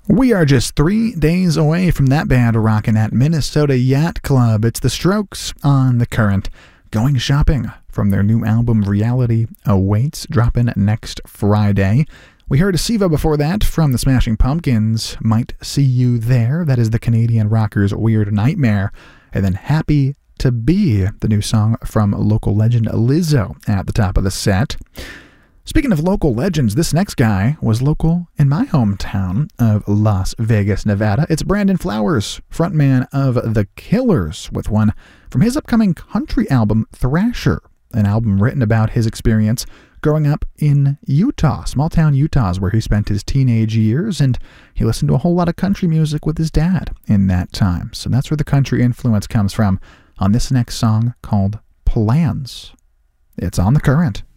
We are just 3 days away from that band rocking at Minnesota Yacht Club. It's The Strokes on The Current. Going Shopping from their new album Reality Awaits, dropping next Friday. We heard Siva before that from the Smashing Pumpkins, Might See You There. That is the Canadian rockers' Weird Nightmare. And then Happy to Be, the new song from local legend Lizzo at the top of the set. Speaking of local legends, this next guy was local in my hometown of Las Vegas, Nevada. It's Brandon Flowers, frontman of The Killers, with one from his upcoming country album, Thrasher, an album written about his experience growing up in Utah, small town Utah, where he spent his teenage years, and he listened to a whole lot of country music with his dad in that time. So that's where the country influence comes from on this next song called Plans. It's on The Current.